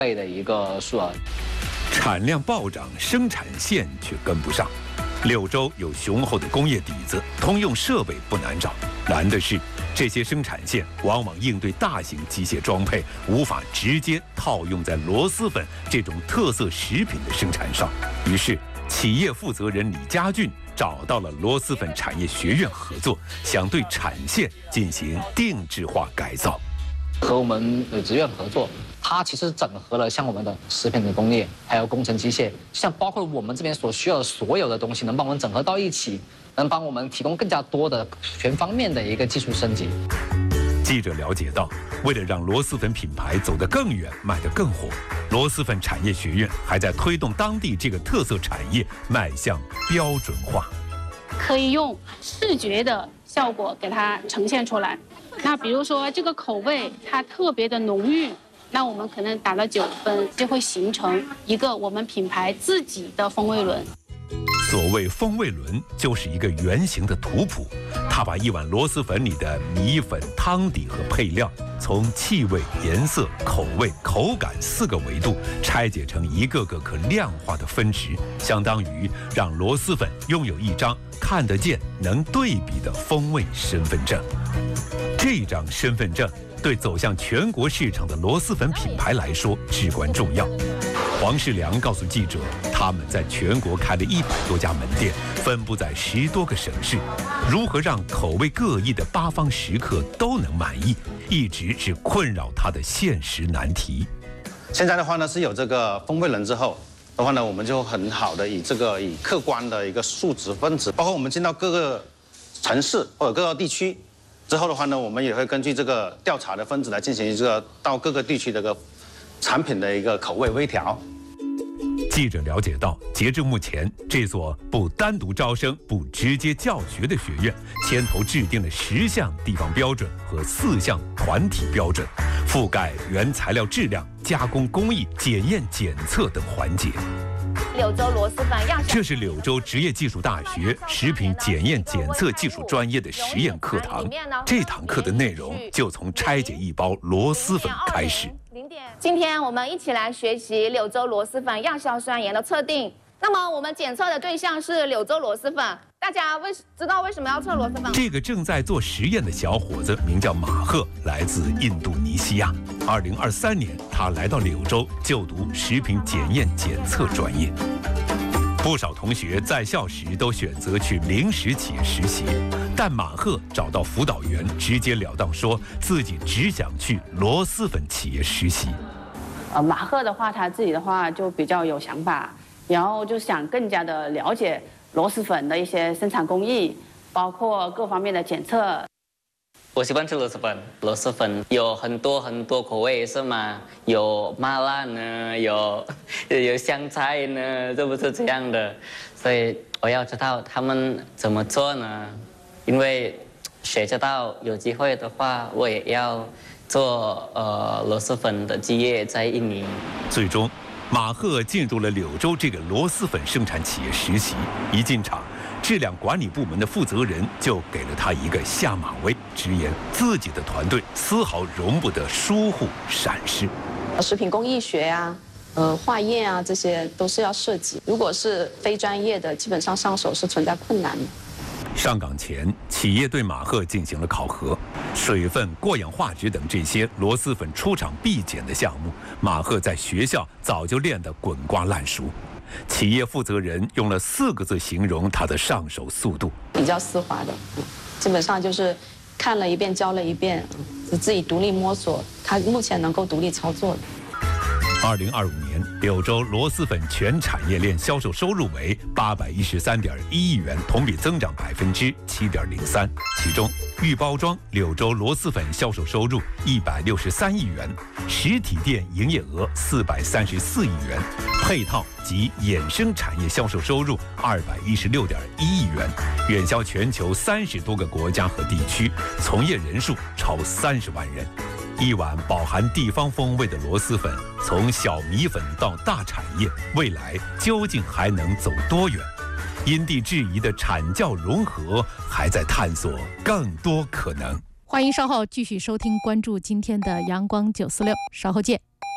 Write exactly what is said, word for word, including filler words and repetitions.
倍的一个数额。 产量暴涨，生产线却跟不上。柳州有雄厚的工业底子，通用设备不难找，难的是这些生产线往往应对大型机械装配，无法直接套用在螺蛳粉这种特色食品的生产上。于是，企业负责人李家俊找到了螺蛳粉产业学院合作，想对产线进行定制化改造。 和我们呃职院合作，它其实整合了像我们的食品的工业，还有工程机械，像包括我们这边所需要的所有的东西，能帮我们整合到一起，能帮我们提供更加多的全方面的一个技术升级。 记者了解到，为了让螺蛳粉品牌走得更远，卖得更火，螺蛳粉产业学院还在推动当地这个特色产业迈向标准化。 可以用视觉的效果给它呈现出来。那比如说这个口味它特别的浓郁，那我们可能打了九分，就会形成一个我们品牌自己的风味轮。 所谓风味轮，就是一个圆形的图谱，它把一碗螺蛳粉里的米粉、汤底和配料，从气味、颜色、口味、口感四个维度拆解成一个个可量化的分值，相当于让螺蛳粉拥有一张看得见、能对比的风味身份证。这张身份证对走向全国市场的螺蛳粉品牌来说至关重要。黄世良告诉记者，他们在全国开了一百多家门店，分布在十多个省市。如何让口味各异的八方食客都能满意，一直是困扰他的现实难题。 现在的话呢，是有这个风味轮之后的话呢，我们就很好的以这个以客观的一个数值分值，包括我们进到各个城市或者各个地区之后的话呢，我们也会根据这个调查的分值来进行这个到各个地区的一个产品的一个口味微调。 记者了解到，截至目前，这所不单独招生、不直接教学的学院，牵头制定了十项地方标准和四项团体标准，覆盖原材料质量、加工工艺、检验检测等环节。 柳州螺蛳粉样这是柳州职业技术大学食品检验检测技术专业的实验课堂。这堂课的内容就从拆解一包螺蛳粉开始。 今天我们一起来学习柳州螺蛳粉亚硝酸盐的测定。那么我们检测的对象是柳州螺蛳粉。大家为知道为什么要测螺蛳粉？ 这个正在做实验的小伙子名叫马赫，来自印度尼西亚。二零二三年，他来到柳州就读食品检验检测专业。不少同学在校时都选择去零食企业实习，但马赫找到辅导员，直截了当说自己只想去螺蛳粉企业实习。 呃，马赫的话，他自己的话就比较有想法，然后就想更加的了解螺蛳粉的一些生产工艺，包括各方面的检测。 我喜欢吃螺蛳粉，螺蛳粉有很多很多口味是吗？有麻辣呢，有有香菜呢，是不是这样的？所以我要知道他们怎么做呢？因为谁知道有机会的话，我也要做呃螺蛳粉的基业在印尼。 最终，马赫进入了柳州这个螺蛳粉生产企业实习。一进场，质量管理部门的负责人就给了他一个下马威，直言自己的团队丝毫容不得疏忽闪失。 食品工艺学啊，呃，化验啊，这些都是要涉及。如果是非专业的，基本上上手是存在困难的。 上岗前，企业对马赫进行了考核，水分、过氧化值等这些螺蛳粉出厂必检的项目，马赫在学校早就练得滚瓜烂熟。企业负责人用了四个字形容他的上手速度： 比较丝滑的，基本上就是看了一遍，教了一遍，自己独立摸索，他目前能够独立操作的。 二零二五年，柳州螺蛳粉全产业链销售收入为八百一十三点一亿元，同比增长百分之七点零三。其中，预包装柳州螺蛳粉销售收入一百六十三亿元，实体店营业额四百三十四亿元，配套及衍生产业销售收入二百一十六点一亿元，远销全球三十多个国家和地区，从业人数超三十万人。一碗饱含地方风味的螺蛳粉，从小米粉到大产业，未来究竟还能走多远？因地制宜的产教融合，还在探索更多可能。 欢迎稍后继续收听，关注今天的阳光九四六，稍后见。